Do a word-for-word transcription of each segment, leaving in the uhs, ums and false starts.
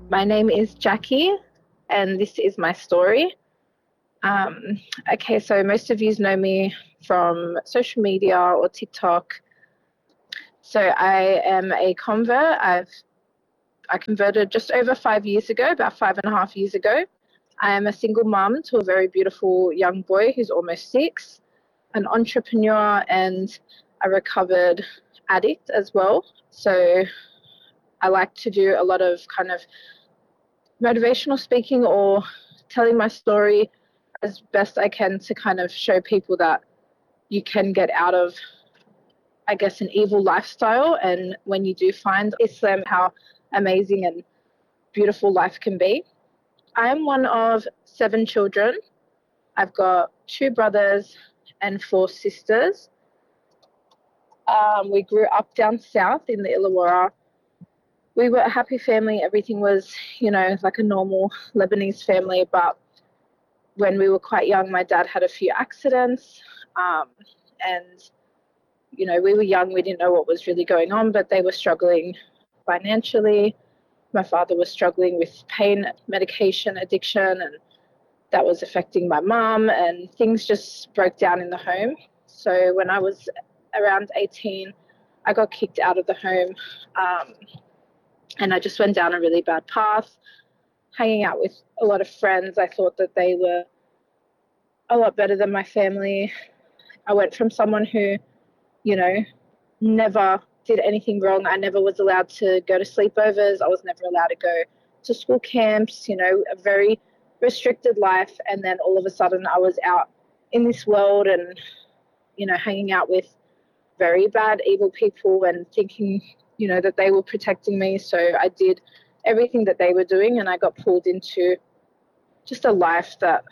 My name is Jackie, and this is my story. Um, okay, so most of you know me from social media or TikTok. So I am a convert. I've I converted just over five years ago, about five and a half years ago. I am a single mum to a very beautiful young boy who's almost six, an entrepreneur, and a recovered addict as well. So I like to do a lot of kind of motivational speaking or telling my story as best I can to kind of show people that you can get out of, I guess, an evil lifestyle. And when you do find Islam, how amazing and beautiful life can be. I am one of seven children. I've got two brothers and four sisters. Um, we grew up down south in the Illawarra. We were a happy family. Everything was, you know, like a normal Lebanese family. But when we were quite young, my dad had a few accidents. Um, and, you know, we were young. We didn't know what was really going on, but they were struggling financially. My father was struggling with pain medication addiction, and that was affecting my mum, and things just broke down in the home. So when I was around eighteen, I got kicked out of the home. Um, And I just went down a really bad path, hanging out with a lot of friends. I thought that they were a lot better than my family. I went from someone who, you know, never did anything wrong. I never was allowed to go to sleepovers. I was never allowed to go to school camps, you know, a very restricted life. And then all of a sudden I was out in this world and, you know, hanging out with very bad, evil people and thinking, you know, that they were protecting me. So I did everything that they were doing, and I got pulled into just a life that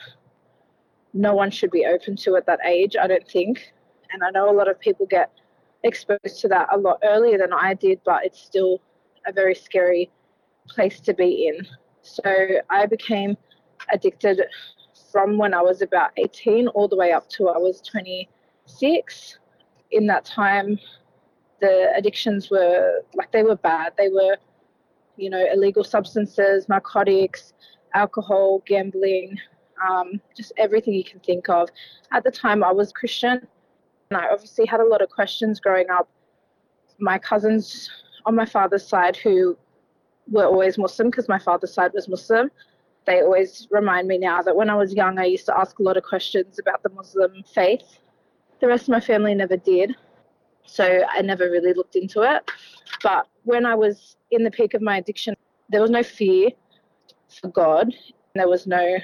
no one should be open to at that age, I don't think. And I know a lot of people get exposed to that a lot earlier than I did, but it's still a very scary place to be in. So I became addicted from when I was about eighteen all the way up to I was twenty-six. In that time, the addictions were like, they were bad. They were, you know, illegal substances, narcotics, alcohol, gambling, um, just everything you can think of. At the time, I was Christian, and I obviously had a lot of questions growing up. My cousins on my father's side, who were always Muslim because my father's side was Muslim, they always remind me now that when I was young, I used to ask a lot of questions about the Muslim faith. The rest of my family never did. So I never really looked into it. But when I was in the peak of my addiction, there was no fear for God. There was no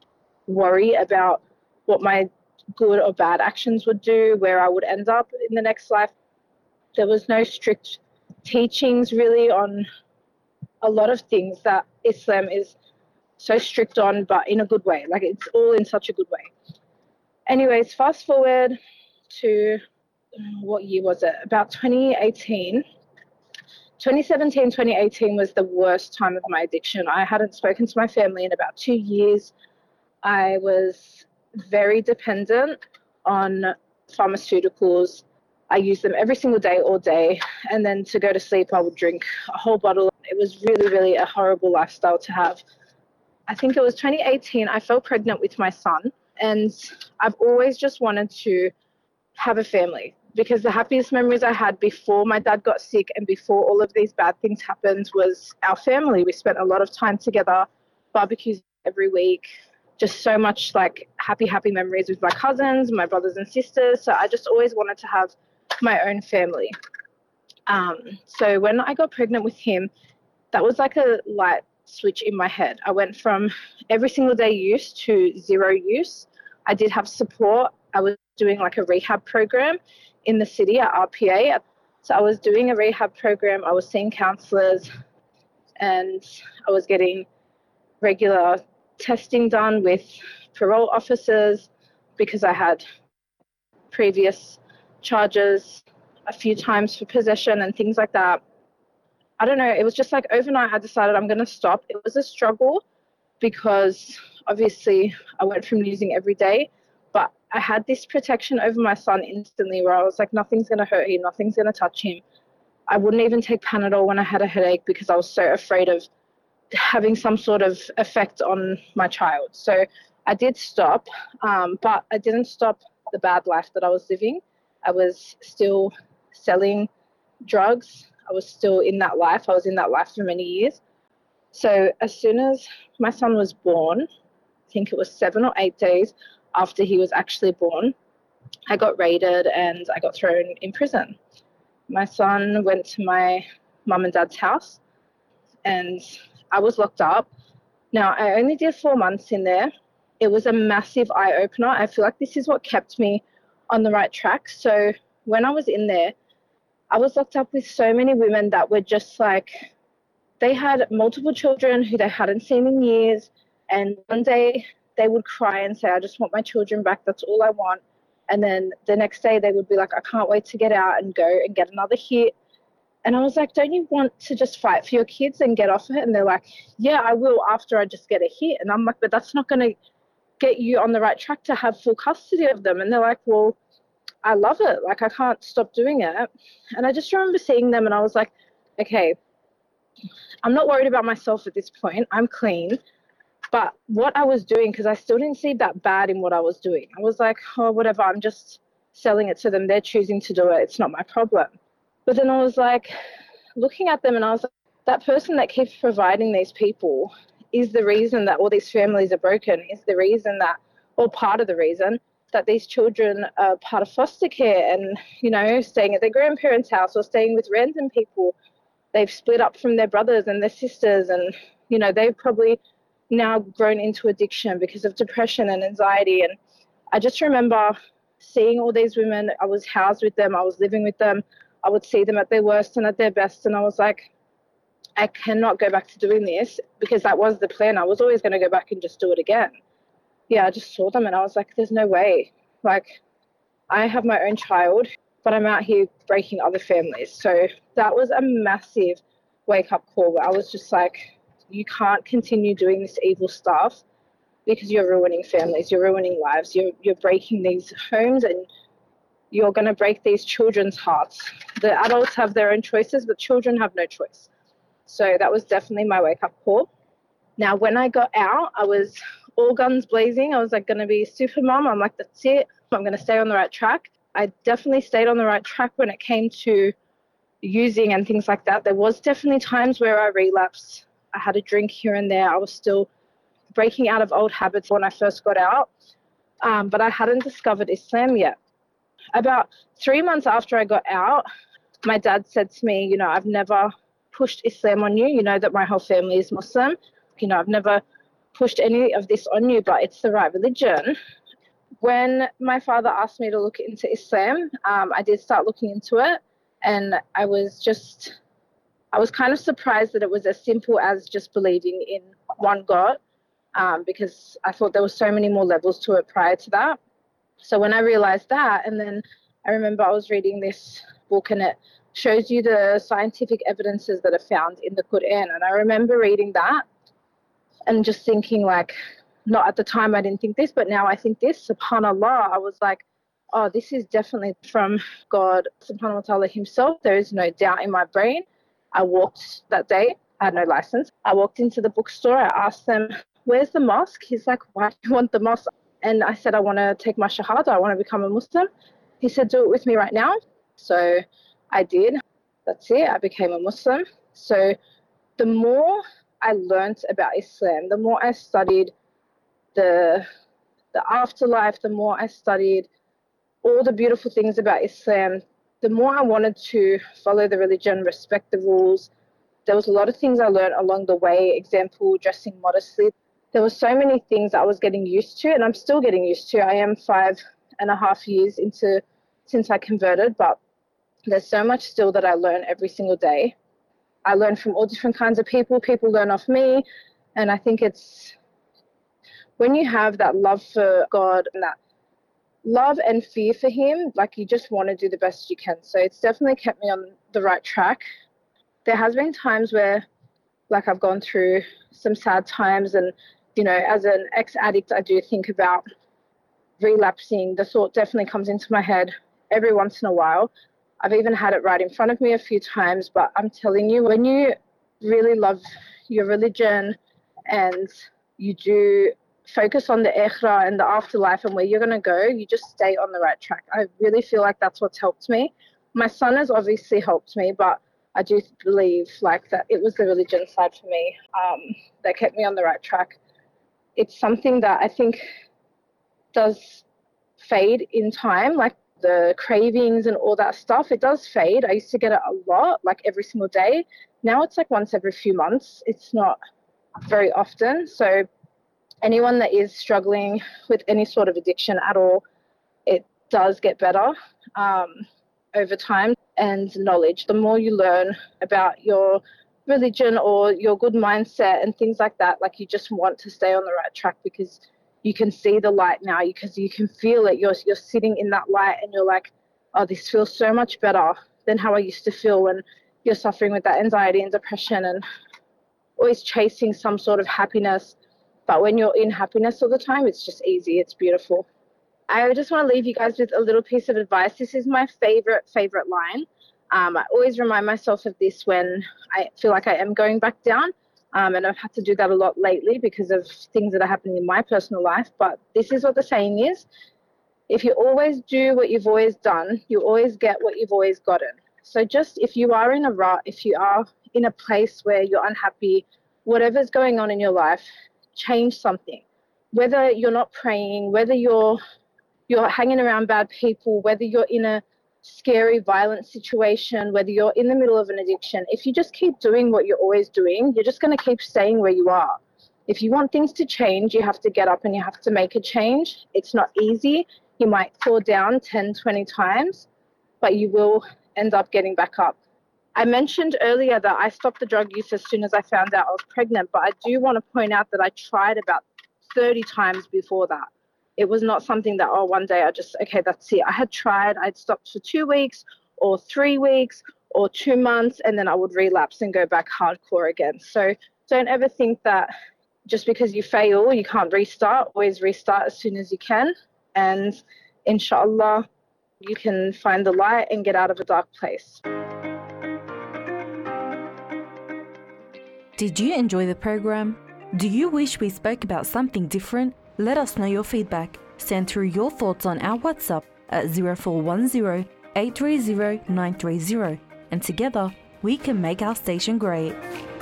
worry about what my good or bad actions would do, where I would end up in the next life. There was no strict teachings really on a lot of things that Islam is so strict on, but in a good way. Like, it's all in such a good way. Anyways, fast forward to, what year was it? About twenty eighteen. twenty seventeen, twenty eighteen was the worst time of my addiction. I hadn't spoken to my family in about two years. I was very dependent on pharmaceuticals. I used them every single day, all day. And then to go to sleep, I would drink a whole bottle. It was really, really a horrible lifestyle to have. I think it was twenty eighteen, I fell pregnant with my son. And I've always just wanted to have a family, because the happiest memories I had before my dad got sick and before all of these bad things happened was our family. We spent a lot of time together, barbecues every week, just so much like happy, happy memories with my cousins, my brothers and sisters. So I just always wanted to have my own family. Um, so when I got pregnant with him, that was like a light switch in my head. I went from every single day use to zero use. I did have support. I was doing like a rehab program in the city at R P A. So I was doing a rehab program. I was seeing counselors, and I was getting regular testing done with parole officers because I had previous charges a few times for possession and things like that. I don't know. It was just like overnight I decided I'm going to stop. It was a struggle because obviously I went from using every day, but I had this protection over my son instantly where I was like, nothing's going to hurt him, nothing's going to touch him. I wouldn't even take Panadol when I had a headache because I was so afraid of having some sort of effect on my child. So I did stop, um, but I didn't stop the bad life that I was living. I was still selling drugs. I was still in that life. I was in that life for many years. So as soon as my son was born, I think it was seven or eight days after he was actually born, I got raided and I got thrown in prison. My son went to my mum and dad's house and I was locked up. Now, I only did four months in there. It was a massive eye-opener. I feel like this is what kept me on the right track. So when I was in there, I was locked up with so many women that were just like, they had multiple children who they hadn't seen in years. And one day they would cry and say, I just want my children back. That's all I want. And then the next day they would be like, I can't wait to get out and go and get another hit. And I was like, don't you want to just fight for your kids and get off it? And they're like, yeah, I will after I just get a hit. And I'm like, but that's not going to get you on the right track to have full custody of them. And they're like, well, I love it. Like, I can't stop doing it. And I just remember seeing them and I was like, okay, I'm not worried about myself at this point. I'm clean. But what I was doing, because I still didn't see that bad in what I was doing, I was like, oh, whatever, I'm just selling it to them. They're choosing to do it. It's not my problem. But then I was like, looking at them and I was like, that person that keeps providing these people is the reason that all these families are broken, is the reason that, or part of the reason, that these children are part of foster care and, you know, staying at their grandparents' house or staying with random people. They've split up from their brothers and their sisters and, you know, they've probably now grown into addiction because of depression and anxiety. And I just remember seeing all these women. I was housed with them. I was living with them. I would see them at their worst and at their best. And I was like, I cannot go back to doing this because that was the plan. I was always going to go back and just do it again. Yeah, I just saw them and I was like, there's no way. Like, I have my own child, but I'm out here breaking other families. So that was a massive wake-up call where I was just like, you can't continue doing this evil stuff because you're ruining families, you're ruining lives, you're you're breaking these homes and you're going to break these children's hearts. The adults have their own choices, but children have no choice. So that was definitely my wake-up call. Now, when I got out, I was all guns blazing. I was like going to be a super mom. I'm like, that's it. I'm going to stay on the right track. I definitely stayed on the right track when it came to using and things like that. There was definitely times where I relapsed. I had a drink here and there. I was still breaking out of old habits when I first got out, um, but I hadn't discovered Islam yet. About three months after I got out, my dad said to me, you know, I've never pushed Islam on you. You know that my whole family is Muslim. You know, I've never pushed any of this on you, but it's the right religion. When my father asked me to look into Islam, um, I did start looking into it, and I was just, I was kind of surprised that it was as simple as just believing in one God, um, because I thought there were so many more levels to it prior to that. So when I realized that, and then I remember I was reading this book and it shows you the scientific evidences that are found in the Quran. And I remember reading that and just thinking like, not at the time I didn't think this, but now I think this, subhanAllah. I was like, oh, this is definitely from God, subhanahu wa ta'ala himself. There is no doubt in my brain. I walked that day, I had no license. I walked into the bookstore, I asked them, where's the mosque? He's like, why do you want the mosque? And I said, I want to take my shahada, I want to become a Muslim. He said, do it with me right now. So I did. That's it, I became a Muslim. So the more I learnt about Islam, the more I studied the the afterlife, the more I studied all the beautiful things about Islam, the more I wanted to follow the religion, respect the rules. There was a lot of things I learned along the way, example, dressing modestly. There were so many things I was getting used to, and I'm still getting used to. I am five and a half years into since I converted, but there's so much still that I learn every single day. I learn from all different kinds of people. People learn off me, and I think it's when you have that love for God and that love and fear for him, like you just want to do the best you can. So it's definitely kept me on the right track. There has been times where like I've gone through some sad times and, you know, as an ex-addict, I do think about relapsing. The thought definitely comes into my head every once in a while. I've even had it right in front of me a few times, but I'm telling you, when you really love your religion and you do focus on the akhirah and the afterlife and where you're going to go, you just stay on the right track. I really feel like that's what's helped me. My son has obviously helped me, but I do believe like that it was the religion side for me um, that kept me on the right track. It's something that I think does fade in time, like the cravings and all that stuff. It does fade. I used to get it a lot, like every single day. Now it's like once every few months. It's not very often. So anyone that is struggling with any sort of addiction at all, it does get better um, over time. And knowledge, the more you learn about your religion or your good mindset and things like that, like you just want to stay on the right track because you can see the light now, because you can feel it. You're, you're sitting in that light and you're like, oh, this feels so much better than how I used to feel when you're suffering with that anxiety and depression and always chasing some sort of happiness. But when you're in happiness all the time, it's just easy. It's beautiful. I just want to leave you guys with a little piece of advice. This is my favorite, favorite line. Um, I always remind myself of this when I feel like I am going back down. Um, and I've had to do that a lot lately because of things that are happening in my personal life. But this is what the saying is. If you always do what you've always done, you always get what you've always gotten. So just if you are in a rut, if you are in a place where you're unhappy, whatever's going on in your life, change something. Whether you're not praying, whether you're you're hanging around bad people, whether you're in a scary, violent situation, whether you're in the middle of an addiction, if you just keep doing what you're always doing, you're just going to keep staying where you are. If you want things to change, you have to get up and you have to make a change. It's not easy. You might fall down ten, twenty times, but you will end up getting back up. I mentioned earlier that I stopped the drug use as soon as I found out I was pregnant, but I do want to point out that I tried about thirty times before that. It was not something that, oh, one day I just, okay, that's it. I had tried, I'd stopped for two weeks or three weeks or two months, and then I would relapse and go back hardcore again. So don't ever think that just because you fail, you can't restart. Always restart as soon as you can. And inshallah, you can find the light and get out of a dark place. Did you enjoy the program? Do you wish we spoke about something different? Let us know your feedback. Send through your thoughts on our WhatsApp at zero four one zero, eight three zero, nine three zero, and together we can make our station great.